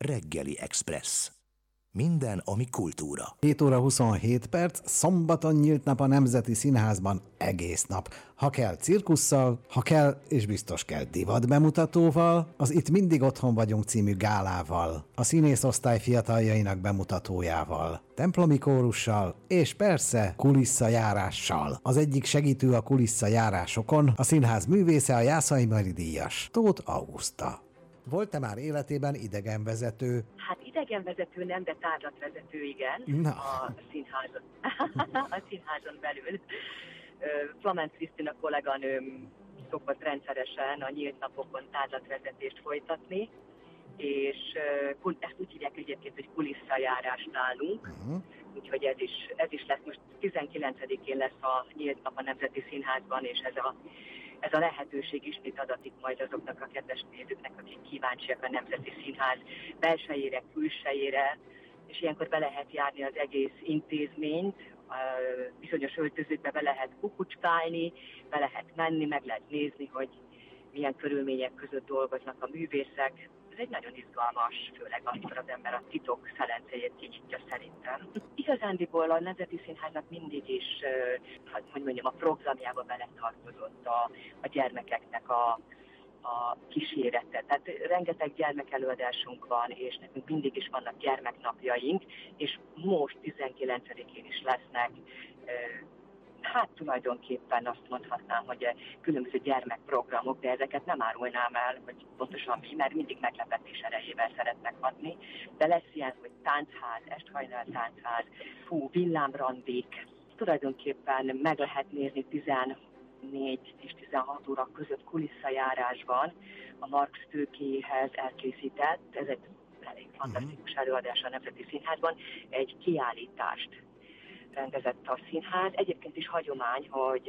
Reggeli Express. Minden, ami kultúra. 7 óra 27 perc, szombaton nyílt nap a Nemzeti Színházban egész nap. Ha kell cirkusszal, ha kell, és biztos kell divat bemutatóval, az Itt mindig otthon vagyunk című gálával, a színészosztály fiataljainak bemutatójával, templomi kórussal, és persze kulisszajárással. Az egyik segítő a kulisszajárásokon a színház művésze, a Jászai Mari díjas, Tóth Auguszta. Volt-e már életében idegenvezető? Hát idegenvezető nem, de tárlatvezető igen. Na. A színházon. A színházon belül. Flamenc Krisztina kolléganőm szokott rendszeresen a nyílt napokon tárlatvezetést folytatni, és ezt úgy hívják egyébként, hogy kulisszajárás nálunk. Úgyhogy ez is lesz. Most 19-én lesz a nyílt nap a Nemzeti Színházban, és ez a lehetőség ismét adatik majd azoknak a kedves nézőknek, akik kíváncsiak a Nemzeti Színház belsejére, külsejére, és ilyenkor be lehet járni az egész intézményt, bizonyos öltözőkbe be lehet kukucskálni, be lehet menni, meg lehet nézni, hogy milyen körülmények között dolgoznak a művészek. Ez egy nagyon izgalmas, főleg amikor az ember a titok szelencéjét kinyitja szerintem. Igazándiból a Nemzeti Színháznak mindig is, hogy mondjam, a programjába beletartozott a gyermekeknek a kísérete. Tehát rengeteg gyermekelőadásunk van, és nekünk mindig is vannak gyermeknapjaink, és most 19-én is lesznek. Hát tulajdonképpen azt mondhatnám, hogy különböző gyermekprogramok, de ezeket nem árulnám el, hogy pontosan mi, mert mindig meglepetés erejével szeretnek hatni. De lesz ilyen, hogy táncház, esthajnal táncház, villámrandik. Tulajdonképpen meg lehet nézni 14 és 16 óra között kulisszajárásban a Marx tőkéhez elkészített, ez egy elég fantasztikus előadás a Nemzeti Színházban, egy kiállítást rendezett a színház. Egyébként is hagyomány, hogy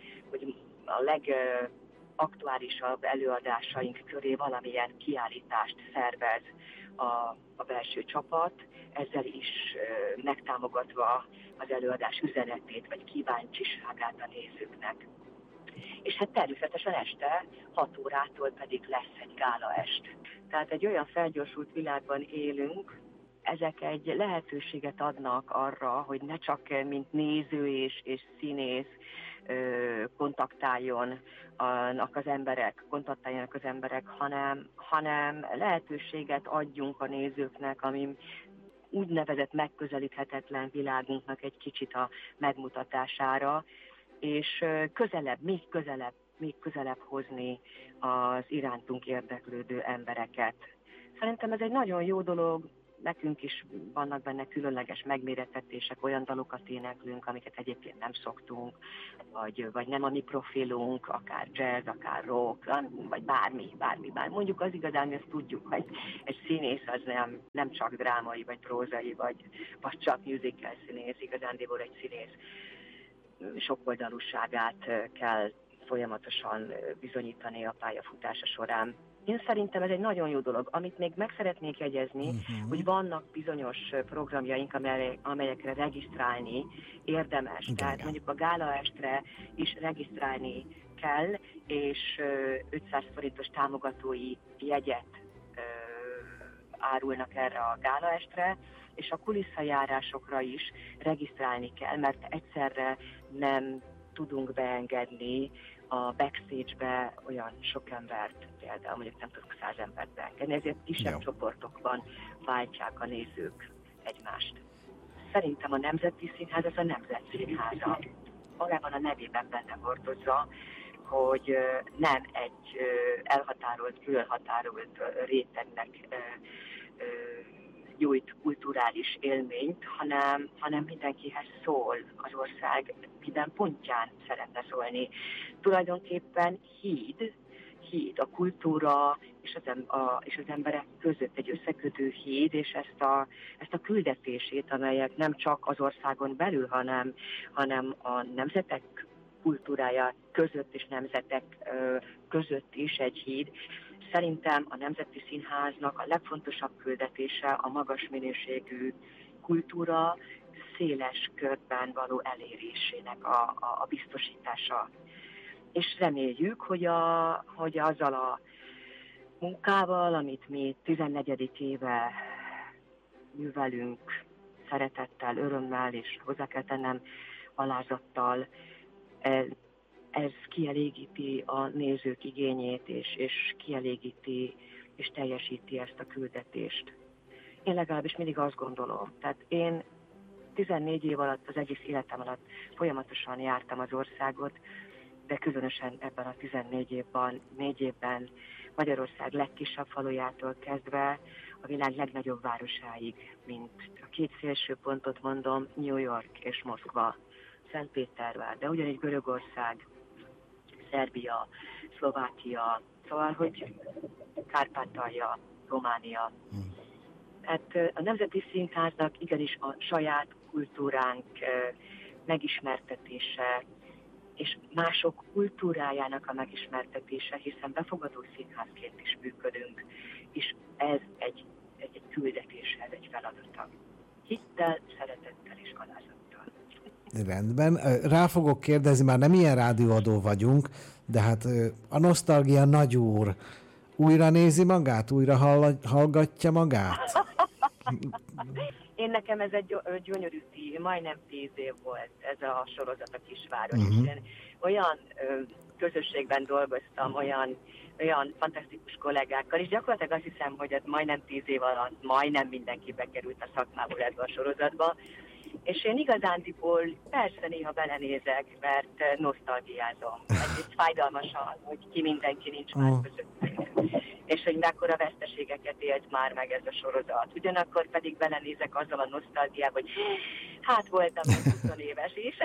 a legaktuálisabb előadásaink köré valamilyen kiállítást szervez a belső csapat, ezzel is megtámogatva az előadás üzenetét, vagy kíváncsiságát a nézőknek. És hát természetesen este 6 órától pedig lesz egy gálaest. Tehát egy olyan felgyorsult világban élünk, ezek egy lehetőséget adnak arra, hogy ne csak mint néző és színész kontaktáljanak az emberek, hanem lehetőséget adjunk a nézőknek, ami úgynevezett megközelíthetetlen világunknak egy kicsit a megmutatására, és még közelebb hozni az irántunk érdeklődő embereket. Szerintem ez egy nagyon jó dolog. Nekünk is vannak benne különleges megmérettetések, olyan dalokat éneklünk, amiket egyébként nem szoktunk, vagy nem a mi profilunk, akár jazz, akár rock, vagy bármi. Mondjuk az igazán, ezt tudjuk, hogy egy színész az nem csak drámai, vagy prózai, vagy csak musical színész, igazándiból egy színész sokoldalúságát kell folyamatosan bizonyítani a pályafutása során. Én szerintem ez egy nagyon jó dolog. Amit még meg szeretnék jegyezni, hogy vannak bizonyos programjaink, amelyekre regisztrálni érdemes. Tehát mondjuk a gálaestre is regisztrálni kell, és 500 forintos támogatói jegyet árulnak erre a gálaestre, és a kulisszajárásokra is regisztrálni kell, mert egyszerre nem tudunk beengedni a backstage-be olyan sok embert, például mondjuk nem tudunk 100 embert beengedni, ezért kisebb csoportokban váltják a nézők egymást. Szerintem a Nemzeti Színház az a Nemzet Színháza. Magában a nevében benne hordozza, hogy nem egy különhatárolt rétegnek nyújt kulturális élményt, hanem mindenkihez szól, az ország minden pontján szeretne szólni. Tulajdonképpen híd a kultúra és az emberek között egy összekötő híd, és ezt a küldetését, amelyek nem csak az országon belül, hanem a nemzetek kultúrája között és nemzetek között is egy híd. Szerintem a Nemzeti Színháznak a legfontosabb küldetése a magas minőségű kultúra széles körben való elérésének a biztosítása. És reméljük, hogy azzal a munkával, amit mi 14. éve művelünk szeretettel, örömmel, és hozzá kell tennem alázattal. Ez kielégíti a nézők igényét, és kielégíti és teljesíti ezt a küldetést. Én legalábbis mindig azt gondolom. Tehát én 14 év alatt, az egész életem alatt folyamatosan jártam az országot, de különösen ebben a 14 évben Magyarország legkisebb falujától kezdve a világ legnagyobb városáig, mint a két szélső pontot mondom, New York és Moszkva, Szentpétervár, de ugyanígy Görögország, Szerbia, Szlovákia, szóval, hogy Kárpátalja, Románia. Hát a Nemzeti Színháznak igenis a saját kultúránk megismertetése, és mások kultúrájának a megismertetése, hiszen befogadó színházként is működünk, és ez egy küldetés, ez egy feladata. Hittel, szeretettel és alázattal. Rendben. Rá fogok kérdezni, már nem ilyen rádióadó vagyunk, de hát a nosztalgia nagyúr újra nézi magát? Újra hallgatja magát? Én nekem ez egy gyönyörű majdnem 10 év volt ez a sorozat, a Kisváros. Én olyan közösségben dolgoztam, olyan fantasztikus kollégákkal, és gyakorlatilag azt hiszem, hogy ez majdnem 10 év alatt majdnem mindenki bekerült a szakmából ebbe a sorozatba. És én igazándiból persze néha belenézek, mert nosztalgiázom. Egyrészt fájdalmasan, hogy ki mindenki nincs már közöttünk. És hogy mekkora veszteségeket élt már meg ez a sorozat. Ugyanakkor pedig belenézek azzal a nosztalgiával, hogy hát voltam 20 éves is.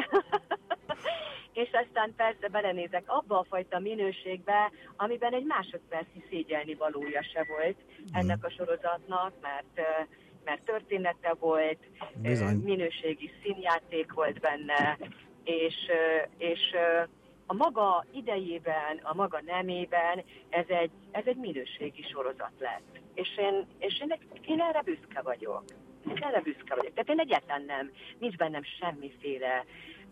És aztán persze belenézek abba a fajta minőségbe, amiben egy másodpercnyi szégyelni valója se volt ennek a sorozatnak, mert története volt, minőségi színjáték volt benne, és a maga idejében, a maga nemében ez egy minőségi sorozat lett. És én erre büszke vagyok. Tehát én egyáltalán nem, nincs bennem semmiféle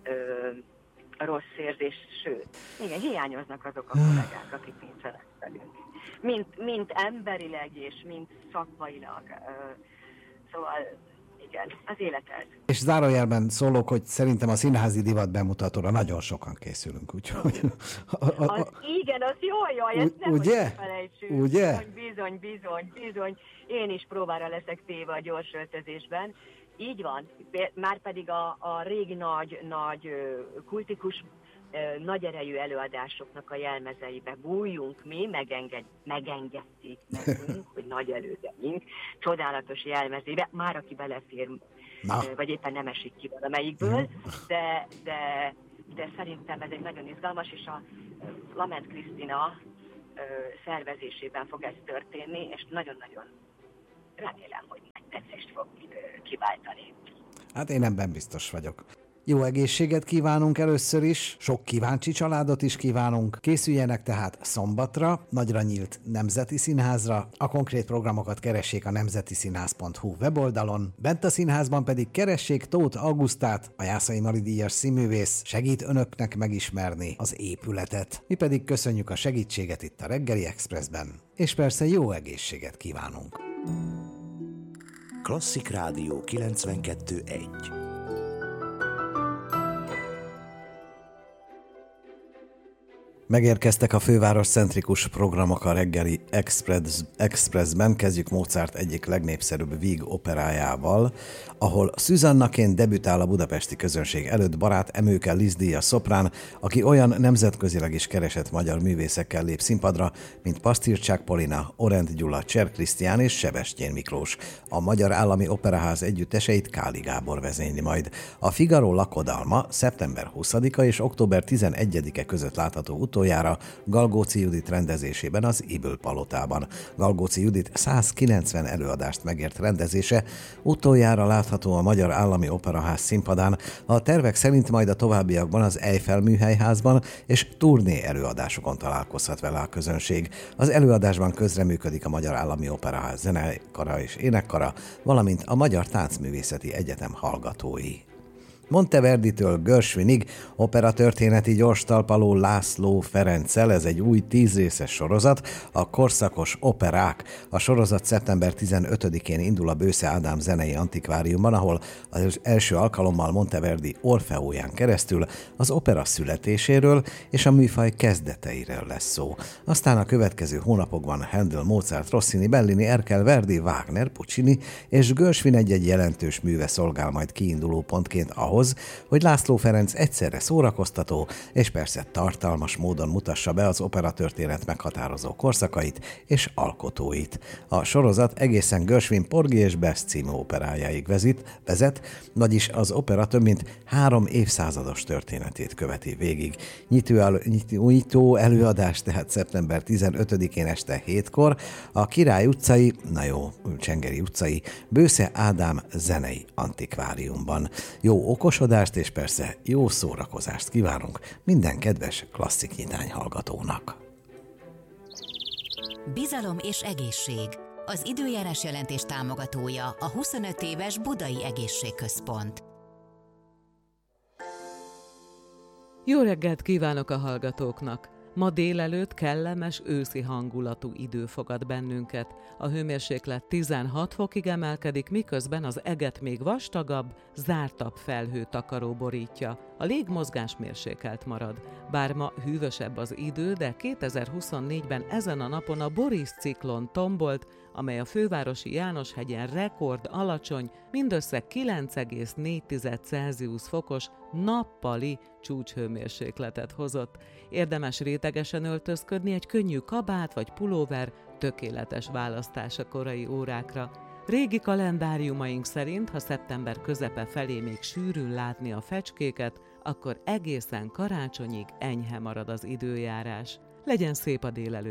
rossz érzés, sőt, igen, hiányoznak azok a kollégák, akik nincsenek velünk. Mint emberileg és mint szakmailag. Szóval igen, az élet ez. És zárójelben szólok, hogy szerintem a színházi divat bemutatóra nagyon sokan készülünk, úgyhogy... Igen, az jó, ezt nem ugye? Felejtsük. Ugye? Bizony. Én is próbára leszek téve a gyors öltözésben. Így van, márpedig a régi nagy kultikus, nagy erejű előadásoknak a jelmezeibe bújjunk mi, megengedték nekünk, hogy nagy elődeink, csodálatos jelmezébe, már aki belefér, vagy éppen nem esik ki valamelyikből, de szerintem ez egy nagyon izgalmas, és a Lament Krisztina szervezésében fog ez történni, és nagyon-nagyon remélem, hogy megtetszést fog kiváltani. Hát én ebben biztos vagyok. Jó egészséget kívánunk először is, sok kíváncsi családot is kívánunk. Készüljenek tehát szombatra, nagyra nyílt Nemzeti Színházra, a konkrét programokat keressék a nemzetiszínház.hu weboldalon, bent a színházban pedig keressék Tóth Augusztát, a Jászai Mari díjas színművész, segít önöknek megismerni az épületet. Mi pedig köszönjük a segítséget itt a Reggeli Expressben, és persze jó egészséget kívánunk. Klasszik Rádió 92.1. Megérkeztek a főváros centrikus programok a Reggeli Expressben. Kezdjük Mozart egyik legnépszerűbb víg operájával, ahol Szüzannaként debütál a budapesti közönség előtt barát Emőke Liz díjas szoprán, aki olyan nemzetközileg is keresett magyar művészekkel lép színpadra, mint Pasztircsák Polina, Orent Gyula, Cser Krisztián és Sebestyén Miklós. A Magyar Állami Operaház együtteseit Káli Gábor vezényli majd. A Figaro lakodalma szeptember 20-a és október 11-e között látható utoljára Galgóci Judit rendezésében az Ybl Palotában. Galgóci Judit 190 előadást megért rendezése utoljára látható a Magyar Állami Operaház színpadán, a tervek szerint majd a továbbiakban az Eiffel Műhelyházban és turné előadásokon találkozhat vele a közönség. Az előadásban közreműködik a Magyar Állami Operaház zenekara és énekkara, valamint a Magyar Táncművészeti Egyetem hallgatói. Monteverditől Görsvinig operatörténeti gyorstalpaló László Ferenccel, ez egy új 10 részes sorozat, a Korszakos operák. A sorozat szeptember 15-én indul a Bősze Ádám zenei antikváriumban, ahol az első alkalommal Monteverdi Orfeóján keresztül az opera születéséről és a műfaj kezdeteiről lesz szó. Aztán a következő hónapokban Handel, Mozart, Rossini, Bellini, Erkel, Verdi, Wagner, Puccini és Gershwin egy jelentős műve szolgál majd kiinduló pontként ahhoz, hogy László Ferenc egyszerre szórakoztató és persze tartalmas módon mutassa be az operatörténet meghatározó korszakait és alkotóit. A sorozat egészen Gershwin Porgy és Bess című operájáig vezet, vagyis az opera több mint 3 évszázados történetét követi végig. Nyitó előadás tehát szeptember 15-én este 7-kor a Király utcai, Csengeri utcai Bősze Ádám zenei antikváriumban. Jó okosodást és persze jó szórakozást kívánunk minden kedves klasszik nyitány hallgatónak. Bizalom és egészség. Az időjárás jelentés támogatója a 25 éves Budai Egészségközpont. Jó reggelt kívánok a hallgatóknak! Ma délelőtt kellemes őszi hangulatú idő fogad bennünket. A hőmérséklet 16 fokig emelkedik, miközben az eget még vastagabb, zártabb felhőtakaró borítja. A légmozgás mérsékelt marad. Bár ma hűvösebb az idő, de 2024-ben ezen a napon a Boris ciklon tombolt, amely a fővárosi Jánoshegyen rekord alacsony, mindössze 9,4 Celsius fokos nappali csúcshőmérsékletet hozott. Érdemes rétegesen öltözködni, egy könnyű kabát vagy pulóver tökéletes választás a korai órákra. Régi kalendáriumaink szerint, ha szeptember közepe felé még sűrűn látni a fecskéket, akkor egészen karácsonyig enyhe marad az időjárás. Legyen szép a délelőtt!